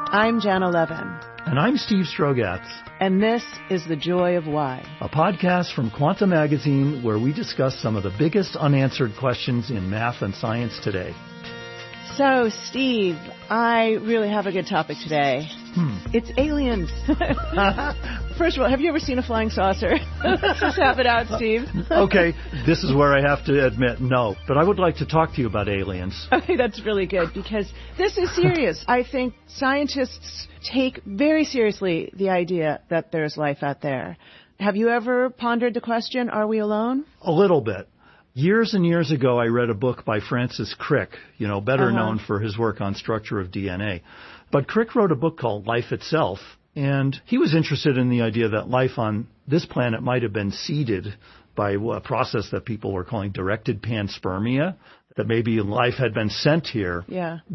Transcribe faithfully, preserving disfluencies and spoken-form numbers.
I'm Jana Levin. And I'm Steve Strogatz. And this is The Joy of Why, a podcast from Quanta Magazine where we discuss some of the biggest unanswered questions in math and science today. So, Steve, I really have a good topic today. Hmm. It's aliens. First of all, have you ever seen a flying saucer? Let's just have it out, Steve. Okay, this is where I have to admit no, but I would like to talk to you about aliens. Okay, that's really good because this is serious. I think scientists take very seriously the idea that there's life out there. Have you ever pondered the question, are we alone? A little bit. Years and years ago, I read a book by Francis Crick, you know, better uh-huh. known for his work on structure of D N A. But Crick wrote a book called Life Itself, and he was interested in the idea that life on this planet might have been seeded by a process that people were calling directed panspermia, that maybe life had been sent here. Yeah.